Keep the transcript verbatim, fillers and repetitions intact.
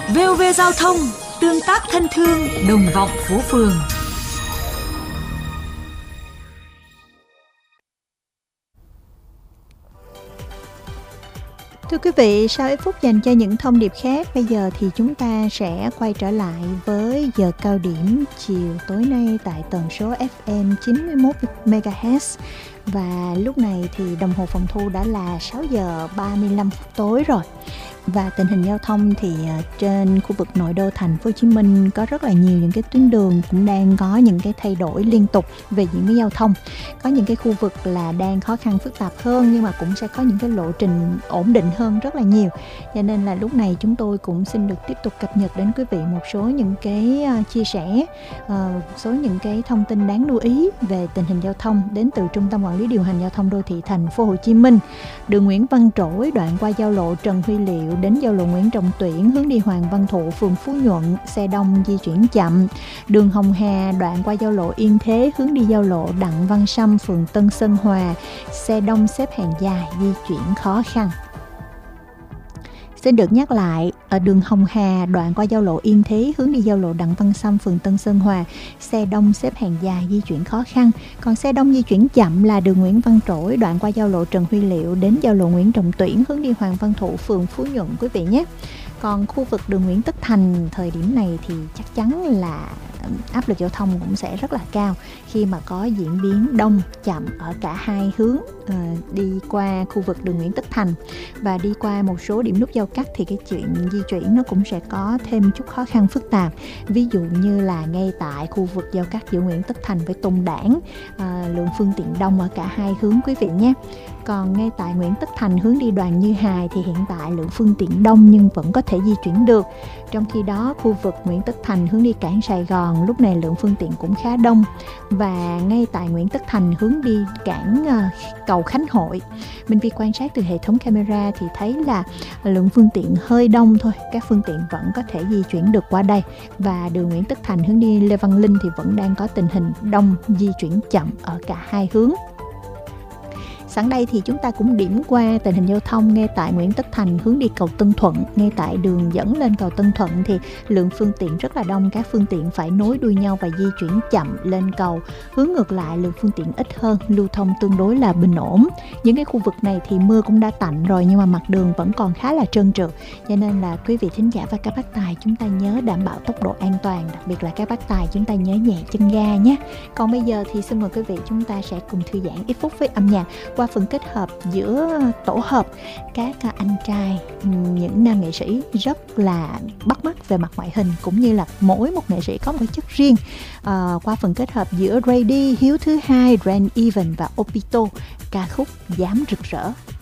vê o vê Giao thông, tương tác thân thương, đồng vọng phố phường. Thưa quý vị, sau ít phút dành cho những thông điệp khác, bây giờ thì chúng ta sẽ quay trở lại với giờ cao điểm chiều tối nay tại tần số ép em chín mươi mốt mê ga héc. Và lúc này thì đồng hồ phòng thu đã là sáu giờ ba mươi lăm phút tối rồi. Và tình hình giao thông thì trên khu vực nội đô thành phố Hồ Chí Minh có rất là nhiều những cái tuyến đường cũng đang có những cái thay đổi liên tục về những cái giao thông. Có những cái khu vực là đang khó khăn phức tạp hơn, nhưng mà cũng sẽ có những cái lộ trình ổn định hơn rất là nhiều. Cho nên là lúc này chúng tôi cũng xin được tiếp tục cập nhật đến quý vị một số những cái chia sẻ, uh, số những cái thông tin đáng lưu ý về tình hình giao thông đến từ Trung tâm Quản lý Điều hành Giao thông Đô thị Thành phố Hồ Chí Minh. Đường Nguyễn Văn Trỗi đoạn qua giao lộ Trần Huy Liệu đến giao lộ Nguyễn Trọng Tuyển hướng đi Hoàng Văn Thụ, phường Phú Nhuận, xe đông di chuyển chậm. Đường Hồng Hà đoạn qua giao lộ Yên Thế hướng đi giao lộ Đặng Văn Sâm, phường Tân Sơn Hòa, xe đông xếp hàng dài di chuyển khó khăn. Xin được nhắc lại, ở đường Hồng Hà đoạn qua giao lộ Yên Thế hướng đi giao lộ Đặng Văn Sâm, phường Tân Sơn Hòa, xe đông xếp hàng dài di chuyển khó khăn. Còn xe đông di chuyển chậm là đường Nguyễn Văn Trỗi đoạn qua giao lộ Trần Huy Liệu đến giao lộ Nguyễn Trọng Tuyển hướng đi Hoàng Văn Thụ, phường Phú Nhuận quý vị nhé. Còn khu vực đường Nguyễn Tất Thành thời điểm này thì chắc chắn là áp lực giao thông cũng sẽ rất là cao khi mà có diễn biến đông chậm ở cả hai hướng, uh, đi qua khu vực đường Nguyễn Tất Thành và đi qua một số điểm nút giao cắt thì cái chuyện di chuyển nó cũng sẽ có thêm chút khó khăn phức tạp. Ví dụ như là ngay tại khu vực giao cắt giữa Nguyễn Tất Thành với Tôn Đản, uh, lượng phương tiện đông ở cả hai hướng quý vị nhé. Còn ngay tại Nguyễn Tất Thành hướng đi Đoàn Như Hài thì hiện tại lượng phương tiện đông nhưng vẫn có thể di chuyển được. Trong khi đó khu vực Nguyễn Tất Thành hướng đi cảng Sài Gòn lúc này lượng phương tiện cũng khá đông. Và ngay tại Nguyễn Tất Thành hướng đi cảng uh, cầu Khánh Hội, Minh Vi quan sát từ hệ thống camera thì thấy là lượng phương tiện hơi đông thôi, các phương tiện vẫn có thể di chuyển được qua đây. Và đường Nguyễn Tất Thành hướng đi Lê Văn Linh thì vẫn đang có tình hình đông di chuyển chậm ở cả hai hướng. Sẵn đây thì chúng ta cũng điểm qua tình hình giao thông ngay tại Nguyễn Tất Thành hướng đi cầu Tân Thuận. Ngay tại đường dẫn lên cầu Tân Thuận thì lượng phương tiện rất là đông, các phương tiện phải nối đuôi nhau và di chuyển chậm lên cầu. Hướng ngược lại lượng phương tiện ít hơn, lưu thông tương đối là bình ổn. Những cái khu vực này thì mưa cũng đã tạnh rồi nhưng mà mặt đường vẫn còn khá là trơn trượt. Cho nên là quý vị thính giả và các bác tài chúng ta nhớ đảm bảo tốc độ an toàn, đặc biệt là các bác tài chúng ta nhớ nhẹ chân ga nhé. Còn bây giờ thì xin mời quý vị chúng ta sẽ cùng thư giãn ít phút với âm nhạc qua phần kết hợp giữa tổ hợp các anh trai, những nam nghệ sĩ rất là bắt mắt về mặt ngoại hình cũng như là mỗi một nghệ sĩ có một chất riêng, à, qua phần kết hợp giữa Ray D, Hiếu thứ hai, Ren Even và Obito, ca khúc Dám Rực Rỡ.